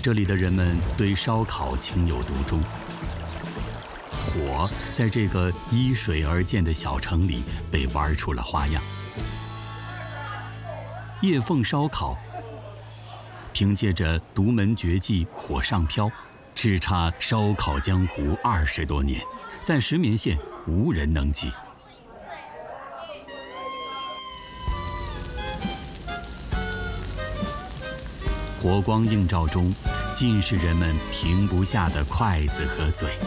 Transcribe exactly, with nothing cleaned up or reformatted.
这里的人们对烧烤情有独钟。火在这个依水而建的小城里被玩出了花样。叶凤烧烤凭借着独门绝技火上飘，叱咤烧烤江湖二十多年，在石棉县无人能及。火光映照中，尽是人们停不下的筷子和嘴。